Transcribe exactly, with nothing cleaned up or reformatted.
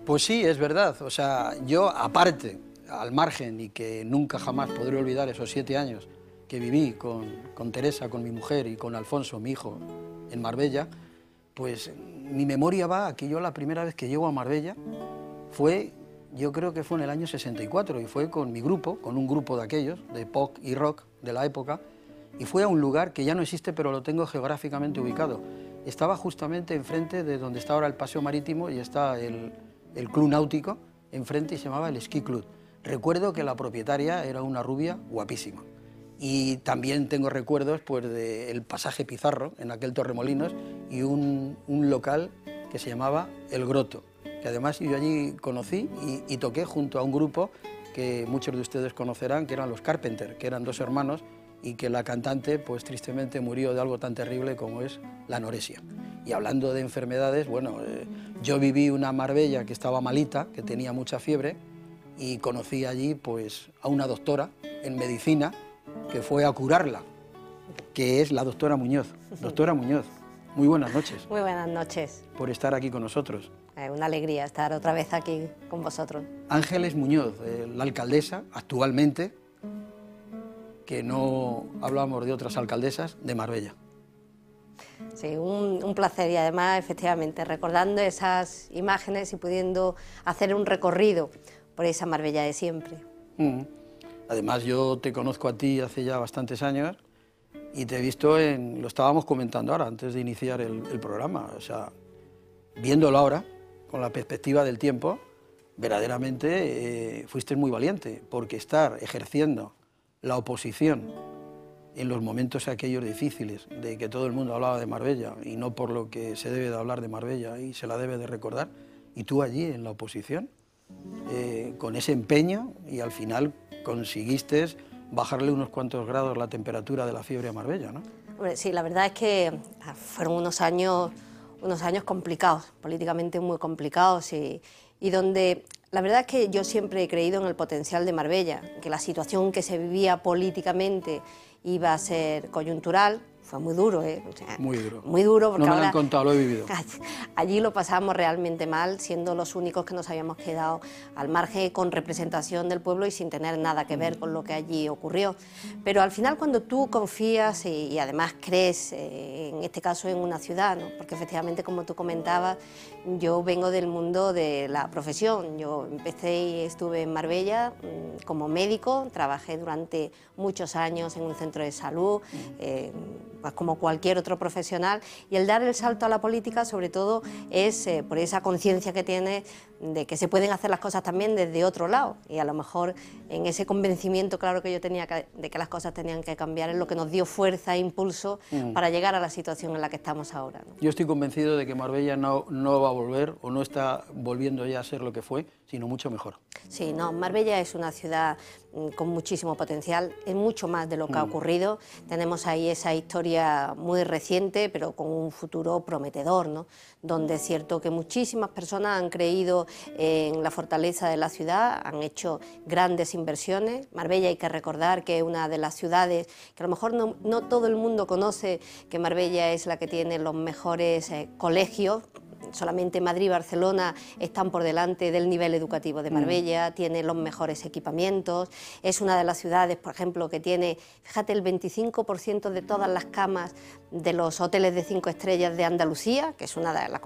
Pues sí, es verdad. O sea, yo aparte, al margen, y que nunca jamás podré olvidar esos siete años que viví con, con Teresa, con mi mujer, y con Alfonso, mi hijo, en Marbella, pues mi memoria va a que yo la primera vez que llego a Marbella fue, yo creo que fue en el año sesenta y cuatro, y fue con mi grupo, con un grupo de aquellos, de pop y rock de la época, y fue a un lugar que ya no existe, pero lo tengo geográficamente ubicado. Estaba justamente enfrente de donde está ahora el Paseo Marítimo y está el, el Club Náutico, enfrente, y se llamaba el Ski Club. Recuerdo que la propietaria era una rubia guapísima. Y también tengo recuerdos pues, del pasaje Pizarro, en aquel Torremolinos, y un, un local que se llamaba El Groto, que además yo allí conocí y, y toqué junto a un grupo que muchos de ustedes conocerán, que eran los Carpenter, que eran dos hermanos, y que la cantante, pues tristemente, murió de algo tan terrible como es la anorexia. Y hablando de enfermedades, bueno, eh, yo viví una Marbella que estaba malita, que tenía mucha fiebre, y conocí allí pues, a una doctora en medicina, que fue a curarla, que es la doctora Muñoz. Doctora Muñoz, muy buenas noches. Muy buenas noches. Por estar aquí con nosotros. Es una alegría estar otra vez aquí con vosotros. Ángeles Muñoz, eh, la alcaldesa, actualmente, que no hablamos de otras alcaldesas, de Marbella. Sí, un, un placer, y además, efectivamente, recordando esas imágenes y pudiendo hacer un recorrido por esa Marbella de siempre. Mm. Además, yo te conozco a ti hace ya bastantes años y te he visto en... Lo estábamos comentando ahora, antes de iniciar el, el programa. O sea, viéndolo ahora, con la perspectiva del tiempo, verdaderamente eh, fuiste muy valiente, porque estar ejerciendo la oposición en los momentos aquellos difíciles, de que todo el mundo hablaba de Marbella, y no por lo que se debe de hablar de Marbella y se la debe de recordar, y tú allí en la oposición, eh, con ese empeño, y al final conseguiste bajarle unos cuantos grados la temperatura de la fiebre a Marbella, ¿no? Hombre, sí, la verdad es que fueron unos años, unos años complicados, políticamente muy complicados, y, y donde la verdad es que yo siempre he creído en el potencial de Marbella, que la situación que se vivía políticamente iba a ser coyuntural. Fue muy duro, ¿eh? O sea, muy duro. Muy duro, porque no me ahora, lo han contado, lo he vivido. Allí lo pasamos realmente mal, siendo los únicos que nos habíamos quedado al margen, con representación del pueblo y sin tener nada que ver con lo que allí ocurrió. Pero al final, cuando tú confías y, y además crees, eh, en este caso, en una ciudad, ¿no? Porque efectivamente, como tú comentabas, yo vengo del mundo de la profesión. Yo empecé y estuve en Marbella mmm, como médico, trabajé durante muchos años en un centro de salud, eh, pues como cualquier otro profesional, y el dar el salto a la política, sobre todo, es eh, por esa conciencia que tiene de que se pueden hacer las cosas también desde otro lado, y a lo mejor en ese convencimiento claro que yo tenía que, de que las cosas tenían que cambiar, es lo que nos dio fuerza e impulso mm. para llegar a la situación en la que estamos ahora, ¿no? Yo estoy convencido de que Marbella no, no va a volver, o no está volviendo ya a ser lo que fue, sino mucho mejor. Sí, no, Marbella es una ciudad mm, con muchísimo potencial, es mucho más de lo que mm. ha ocurrido. Tenemos ahí esa historia muy reciente, pero con un futuro prometedor, ¿no? Donde es cierto que muchísimas personas han creído en la fortaleza de la ciudad, han hecho grandes inversiones. Marbella, hay que recordar que es una de las ciudades que a lo mejor no, no todo el mundo conoce, que Marbella es la que tiene los mejores eh, colegios. Solamente Madrid y Barcelona están por delante del nivel educativo de Marbella, mm. tiene los mejores equipamientos, es una de las ciudades, por ejemplo, que tiene, fíjate, el veinticinco por ciento de todas las camas de los hoteles de cinco estrellas de Andalucía, que es una de las